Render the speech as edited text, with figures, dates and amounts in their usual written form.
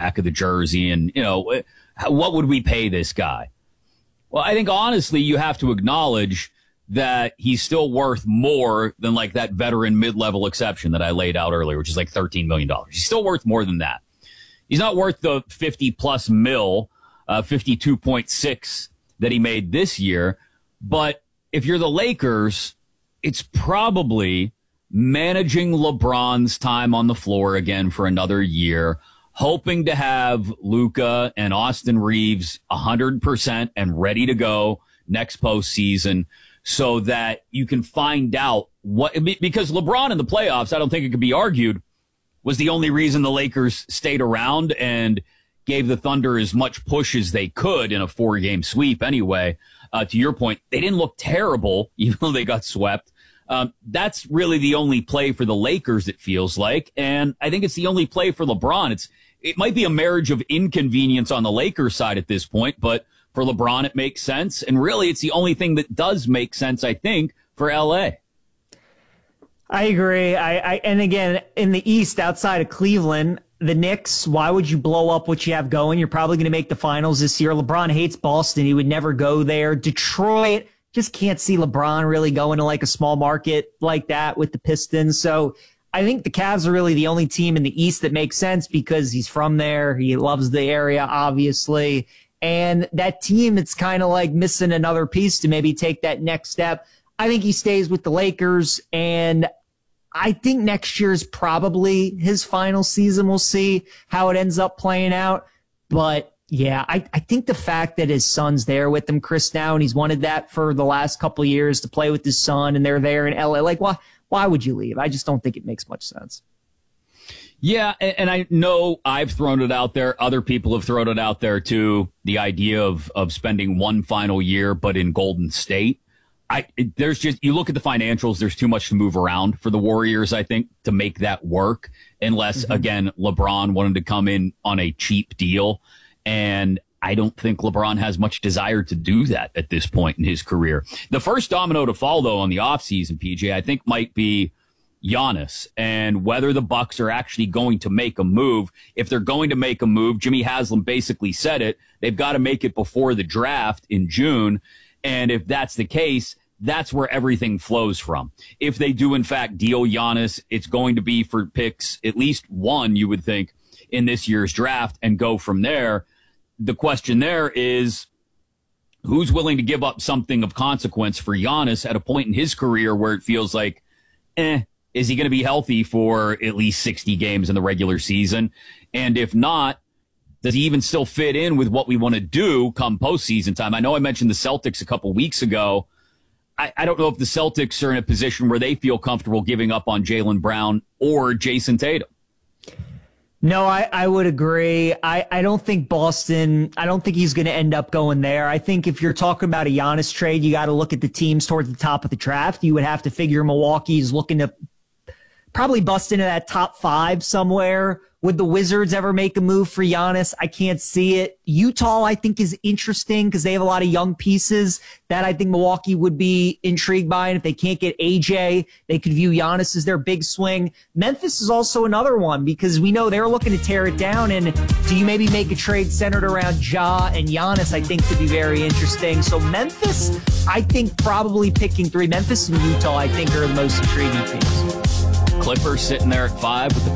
back of the jersey and, what would we pay this guy? Well, I think honestly, you have to acknowledge that he's still worth more than like that veteran mid-level exception that I laid out earlier, which is like $13 million. He's still worth more than that. He's not worth the 50 plus mil, 52.6 that he made this year. But if you're the Lakers, it's probably managing LeBron's time on the floor again for another year, hoping to have Luka and Austin Reeves 100% and ready to go next postseason so that you can find out because LeBron in the playoffs, I don't think it could be argued, was the only reason the Lakers stayed around and gave the Thunder as much push as they could in a 4-game sweep anyway. To your point, they didn't look terrible, even though they got swept. That's really the only play for the Lakers, it feels like. And I think it's the only play for LeBron. It might be a marriage of inconvenience on the Lakers side at this point, but for LeBron, it makes sense. And really, it's the only thing that does make sense, I think, for L.A. I agree. And again, in the East, outside of Cleveland, the Knicks, why would you blow up what you have going? You're probably going to make the finals this year. LeBron hates Boston. He would never go there. Detroit, just can't see LeBron really going to like a small market like that with the Pistons. So I think the Cavs are really the only team in the East that makes sense because he's from there. He loves the area, obviously. And that team, it's kind of like missing another piece to maybe take that next step. I think he stays with the Lakers, and I think next year is probably his final season. We'll see how it ends up playing out. But yeah, I think the fact that his son's there with him, Chris, now, and he's wanted that for the last couple of years to play with his son, and they're there in LA. Like, why would you leave? I just don't think it makes much sense. Yeah, and I know I've thrown it out there. Other people have thrown it out there too. The idea of spending one final year, but in Golden State. You look at the financials, there's too much to move around for the Warriors, I think, to make that work, unless, again, LeBron wanted to come in on a cheap deal. And I don't think LeBron has much desire to do that at this point in his career. The first domino to fall, though, on the offseason, PJ, I think might be Giannis and whether the Bucks are actually going to make a move. If they're going to make a move, Jimmy Haslam basically said it, they've got to make it before the draft in June. And if that's the case, that's where everything flows from. If they do, in fact, deal Giannis, it's going to be for picks, at least one, you would think, in this year's draft and go from there. The question there is, who's willing to give up something of consequence for Giannis at a point in his career where it feels like, is he going to be healthy for at least 60 games in the regular season? And if not, does he even still fit in with what we want to do come postseason time? I know I mentioned the Celtics a couple weeks ago. I don't know if the Celtics are in a position where they feel comfortable giving up on Jaylen Brown or Jason Tatum. No, I would agree. I don't think Boston, I don't think he's going to end up going there. I think if you're talking about a Giannis trade, you got to look at the teams towards the top of the draft. You would have to figure Milwaukee's looking to probably bust into that top 5 somewhere. Would the Wizards ever make a move for Giannis? I can't see it. Utah, I think, is interesting because they have a lot of young pieces that I think Milwaukee would be intrigued by. And if they can't get AJ, they could view Giannis as their big swing. Memphis is also another one because we know they're looking to tear it down. And do you maybe make a trade centered around Ja and Giannis? I think could be very interesting. So Memphis, I think probably picking 3. Memphis and Utah, I think, are the most intriguing teams. Clippers sitting there at 5 with the